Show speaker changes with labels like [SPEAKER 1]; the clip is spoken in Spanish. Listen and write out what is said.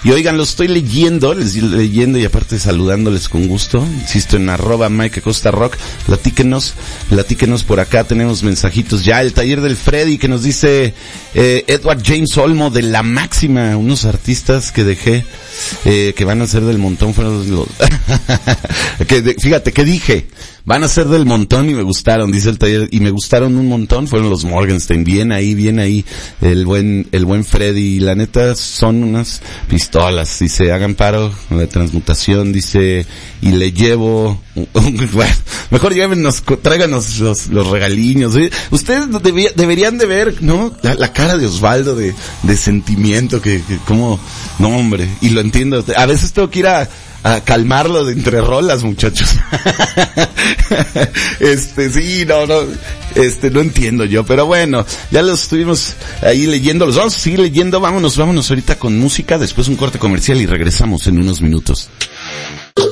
[SPEAKER 1] Y oigan, lo estoy leyendo y aparte saludándoles con gusto. Insisto, en @MikeAcostaRock. Platíquenos por acá, tenemos mensajitos ya. El taller del Freddy que nos dice, Edward James Olmo de La Máxima, unos artistas que dejé, que van a ser del montón, fueron los, fíjate, ¿qué dije? Van a ser del montón y me gustaron, dice el taller, y me gustaron un montón, fueron los Morgenstern, bien ahí, el buen Freddy, y la neta son unas pistolas, dice, hagan paro de transmutación, dice, y le llevo, bueno, mejor llévenos, tráiganos los regaliños, ¿sí? Ustedes deberían de ver, ¿no? La cara de Osvaldo de sentimiento que como, no hombre, y lo entiendo, a veces tengo que ir a calmarlo de entre rolas, muchachos. Sí, no entiendo yo, pero bueno, ya los estuvimos ahí leyendo, los vamos a seguir leyendo, vámonos ahorita con música, después un corte comercial y regresamos en unos minutos.